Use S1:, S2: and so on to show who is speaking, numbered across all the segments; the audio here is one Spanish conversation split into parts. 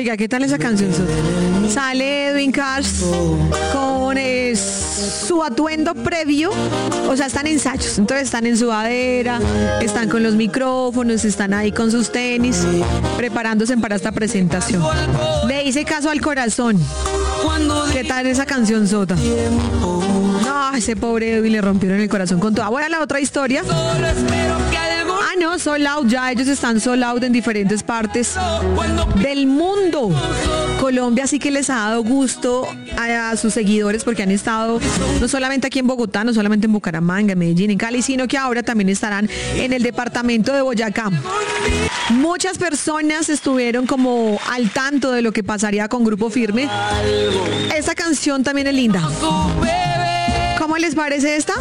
S1: Oiga, ¿qué tal esa canción? Sale Edwin Cash con su atuendo previo, o sea, están ensayos, entonces están en sudadera, están con los micrófonos, están ahí con sus tenis, preparándose para esta presentación. Le hice caso al corazón. ¿Qué tal esa canción sota? No, ese pobre Edwin le rompieron el corazón con toda. Voy a la otra historia. No, sold out, ya ellos están sold out en diferentes partes del mundo. Colombia sí que les ha dado gusto a sus seguidores porque han estado no solamente aquí en Bogotá, no solamente en Bucaramanga, en Medellín, en Cali, sino que ahora también estarán en el departamento de Boyacá. Muchas personas estuvieron como al tanto de lo que pasaría con Grupo Firme. Esta canción también es linda. ¿Cómo les parece esta?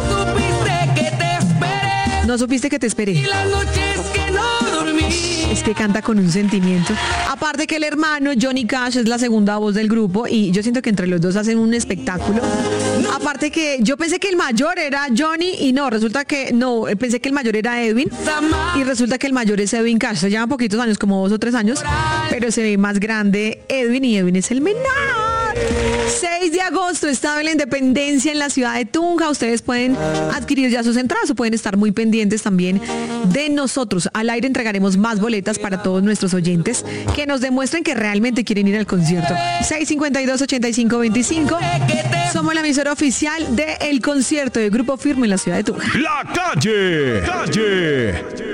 S1: No supiste que te esperé. Es que canta con un sentimiento. Aparte que el hermano Johnny Cash es la segunda voz del grupo y yo siento que entre los dos hacen un espectáculo. Aparte que yo pensé que el mayor era Johnny y no, resulta que no, pensé que el mayor era Edwin y resulta que el mayor es Edwin Cash. Se llevan poquitos años, como 2 o 3 años, pero se ve más grande Edwin y Edwin es el menor. 6 de agosto, Estado de la Independencia en la ciudad de Tunja. Ustedes pueden adquirir ya sus entradas o pueden estar muy pendientes también de nosotros. Al aire entregaremos más boletas para todos nuestros oyentes que nos demuestren que realmente quieren ir al concierto. 652-8525. Somos la emisora oficial del concierto de Grupo Firme en la ciudad de Tunja.
S2: La calle.